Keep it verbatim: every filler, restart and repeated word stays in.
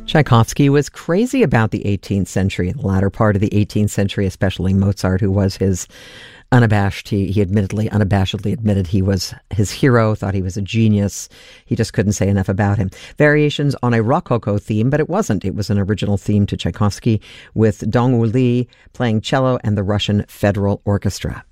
Tchaikovsky was crazy about the eighteenth century, the latter part of the eighteenth century, especially Mozart, who was his unabashed. He, he admittedly, unabashedly admitted he was his hero, thought he was a genius. He just couldn't say enough about him. Variations on a Rococo theme, but it wasn't. It was an original theme to Tchaikovsky with Dongwu Li playing cello and the Russian Federal Orchestra.